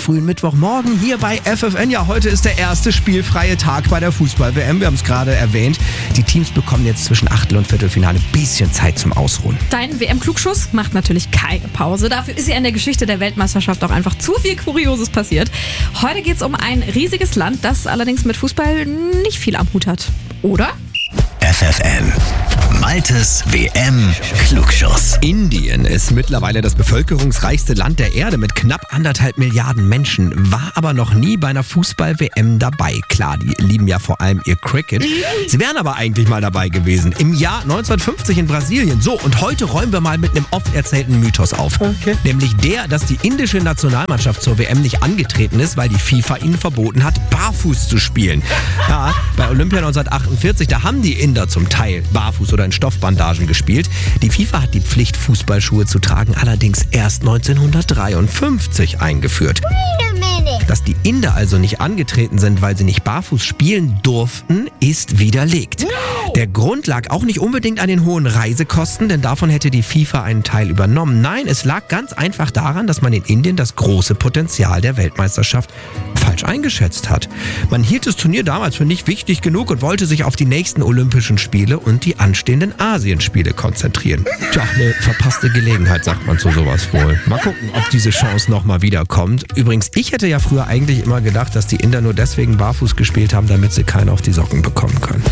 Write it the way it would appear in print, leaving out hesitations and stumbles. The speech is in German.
frühen Mittwochmorgen hier bei FFN. Ja, heute ist der erste spielfreie Tag bei der Fußball-WM. Wir haben es gerade erwähnt. Die Teams bekommen jetzt zwischen Achtel- und Viertelfinale ein bisschen Zeit zum Ausruhen. Dein WM-Klugschuss macht natürlich keine Pause. Dafür ist ja in der Geschichte der Weltmeisterschaft auch einfach zu viel Kurioses passiert. Heute geht es um ein riesiges Land, das allerdings mit Fußball nicht viel am Hut hat. Oder? FFN. Maltes WM-Klugschuss. Indien ist mittlerweile das bevölkerungsreichste Land der Erde mit knapp 1,5 Milliarden Menschen, war aber noch nie bei einer Fußball-WM dabei. Klar, die lieben ja vor allem ihr Cricket. Sie wären aber eigentlich mal dabei gewesen. Im Jahr 1950 in Brasilien. So, und heute räumen wir mal mit einem oft erzählten Mythos auf. Okay. Nämlich der, dass die indische Nationalmannschaft zur WM nicht angetreten ist, weil die FIFA ihnen verboten hat, barfuß zu spielen. Ja, bei Olympia 1948, da haben die Inder zum Teil barfuß oder in Stoffbandagen gespielt. Die FIFA hat die Pflicht, Fußballschuhe zu tragen, allerdings erst 1953 eingeführt. Dass die Inder also nicht angetreten sind, weil sie nicht barfuß spielen durften, ist widerlegt. Der Grund lag auch nicht unbedingt an den hohen Reisekosten, denn davon hätte die FIFA einen Teil übernommen. Nein, es lag ganz einfach daran, dass man in Indien das große Potenzial der Weltmeisterschaft falsch eingeschätzt hat. Man hielt das Turnier damals für nicht wichtig genug und wollte sich auf die nächsten Olympischen Spiele und die anstehenden Asienspiele konzentrieren. Tja, eine verpasste Gelegenheit, sagt man zu sowas wohl. Mal gucken, ob diese Chance nochmal wiederkommt. Übrigens, ich hätte ja früher eigentlich immer gedacht, dass die Inder nur deswegen barfuß gespielt haben, damit sie keinen auf die Socken bekommen können.